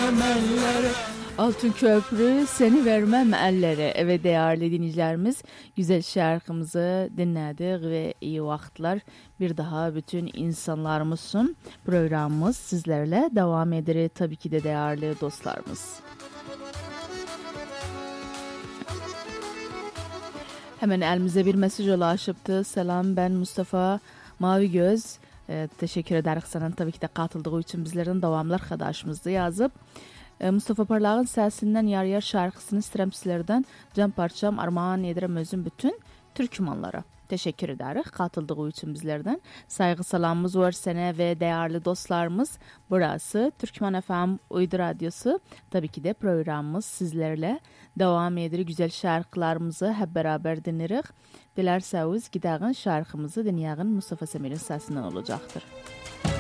vermem ellere. Altın Köprü Seni Vermem Ellere. Evet değerli dinleyicilerimiz, güzel şarkımızı dinledik ve iyi vakitler. Bir daha bütün insanlarımızın programımız sizlerle devam eder. Tabii ki de değerli dostlarımız. Hemen elimize bir mesaj ulaşıptı. Selam, ben Mustafa Mavigöz. Teşekkür ederiz sana tabii ki de katıldığı için, bizlerin devamlı arkadaşımızdı yazıp. Mustafa Parlağ'ın sesinden Yar Yar şarkısını isterim sizlerden. Can parçam armağan ederim özüm bütün Türkmenlara. Teşekkür ederiz katıldığı için bizlerden. Saygı salamımız var sana ve değerli dostlarımız. Burası Türkmen FM Uydu Radyosu. Tabii ki de programımız sizlerle devam eder. Güzel şarkılarımızı hep beraber dinleriz. Dilerseniz gidelim şarkımızı dinleyelim. Mustafa Semir'in sesinden olacaktır.